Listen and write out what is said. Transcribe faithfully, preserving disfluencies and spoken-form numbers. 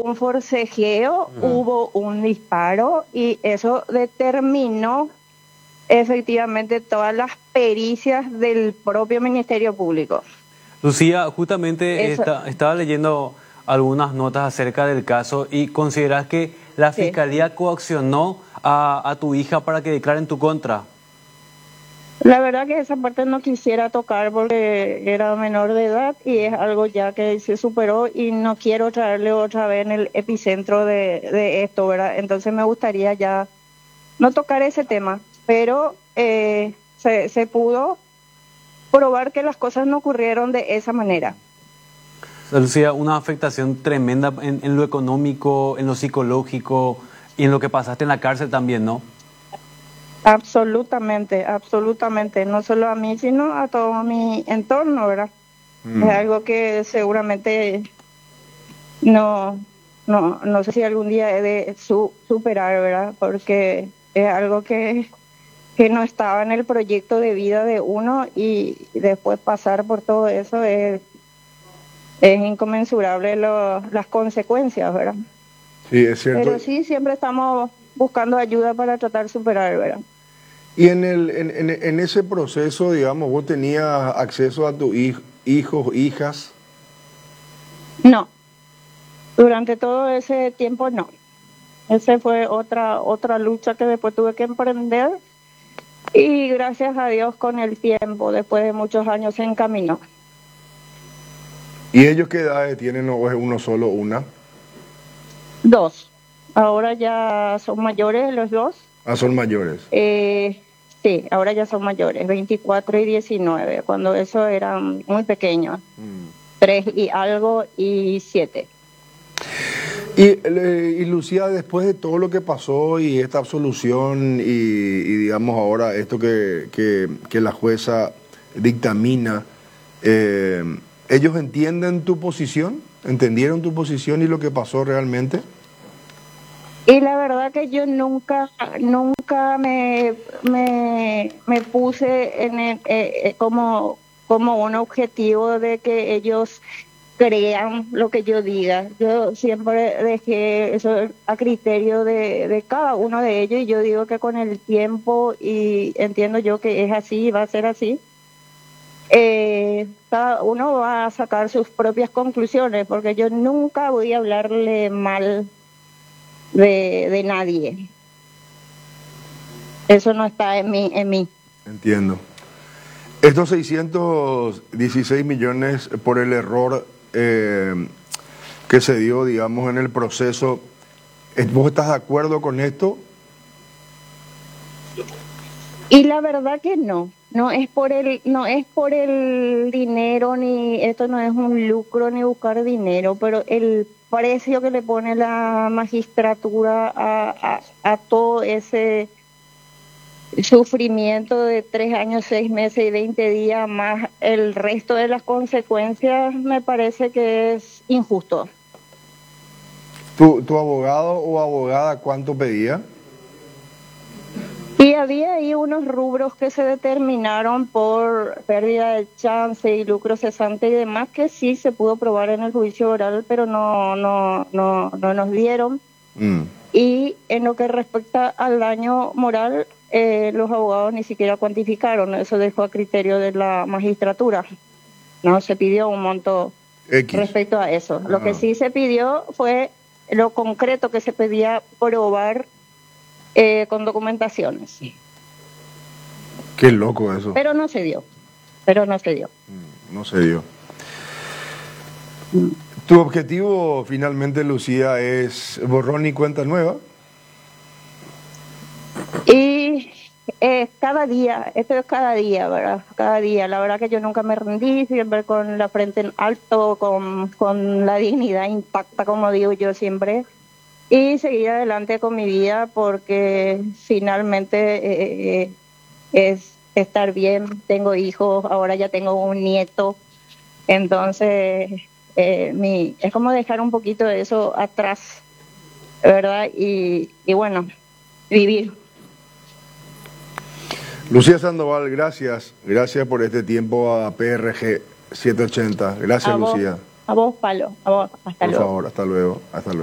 un forcejeo, uh-huh. hubo un disparo y eso determinó efectivamente todas las pericias del propio Ministerio Público. Lucía, justamente está, estaba leyendo algunas notas acerca del caso y consideras que la sí. Fiscalía coaccionó a, a tu hija para que declare en tu contra. La verdad que esa parte no quisiera tocar porque era menor de edad y es algo ya que se superó y no quiero traerle otra vez en el epicentro de, de esto, ¿verdad? Entonces me gustaría ya no tocar ese tema, pero eh, se, se pudo probar que las cosas no ocurrieron de esa manera. Lucía, una afectación tremenda en, en lo económico, en lo psicológico y en lo que pasaste en la cárcel también, ¿no? Absolutamente, absolutamente. No solo a mí, sino a todo mi entorno, ¿verdad? Mm. Es algo que seguramente no, no, no sé si algún día he de su, superar, ¿verdad? Porque es algo que, que no estaba en el proyecto de vida de uno y después pasar por todo eso es, es inconmensurable lo, las consecuencias, ¿verdad? Sí, es cierto. Pero sí, siempre estamos buscando ayuda para tratar de superar, ¿verdad? Y en, el, en, en, en ese proceso, digamos, ¿vos tenías acceso a tus hij, hijos, hijas? No. Durante todo ese tiempo, no. Esa fue otra, otra lucha que después tuve que emprender y gracias a Dios con el tiempo, después de muchos años, se encaminó. ¿Y ellos qué edades tienen o es uno solo, una? Dos. Ahora ya son mayores los dos. Ah, son mayores. Eh, sí, ahora ya son mayores, veinticuatro y diecinueve, cuando eso eran muy pequeños. Mm. tres y algo y siete. Y, y Lucía, después de todo lo que pasó y esta absolución y, y digamos ahora esto que, que, que la jueza dictamina, eh, ¿ellos entienden tu posición? ¿Entendieron tu posición y lo que pasó realmente? Y la verdad que yo nunca, nunca me, me, me puse en el, eh, como, como un objetivo de que ellos crean lo que yo diga. Yo siempre dejé eso a criterio de, de cada uno de ellos y yo digo que con el tiempo, y entiendo yo que es así, va a ser así, eh, cada uno va a sacar sus propias conclusiones, porque yo nunca voy a hablarle mal de, de nadie. Eso no está en mí, en mí. Entiendo. Estos seiscientos dieciséis millones por el error eh, que se dio, digamos, en el proceso, ¿vos estás de acuerdo con esto? Y la verdad que no. No es por el, no es por el dinero, ni esto no es un lucro ni buscar dinero, pero el precio que le pone la magistratura a, a, a todo ese sufrimiento de tres años, seis meses y veinte días, más el resto de las consecuencias, me parece que es injusto. ¿Tu, tu abogado o abogada cuánto pedía? Y había ahí unos rubros que se determinaron por pérdida de chance y lucro cesante y demás, que sí se pudo probar en el juicio oral, pero no, no, no, no nos dieron. Mm. Y en lo que respecta al daño moral, eh, los abogados ni siquiera cuantificaron, eso dejó a criterio de la magistratura. No se pidió un monto X respecto a eso. Ah. Lo que sí se pidió fue lo concreto que se pedía probar Eh, con documentaciones. Qué loco eso. Pero no se dio. Pero no se dio. No se dio. Mm. ¿Tu objetivo finalmente, Lucía, es borrón y cuenta nueva? Y eh, cada día, esto es cada día, ¿verdad? Cada día. La verdad que yo nunca me rendí, siempre con la frente en alto, con, con la dignidad intacta, como digo yo siempre. Y seguir adelante con mi vida porque finalmente eh, eh, es estar bien. Tengo hijos, ahora ya tengo un nieto. Entonces, eh, mi, es como dejar un poquito de eso atrás, ¿verdad? Y, y bueno, vivir. Lucía Sandoval, gracias. Gracias por este tiempo a P R G setecientos ochenta. Gracias, a vos, Lucía. A vos, Palo. A vos. Hasta por luego. Por favor, hasta luego. Hasta luego.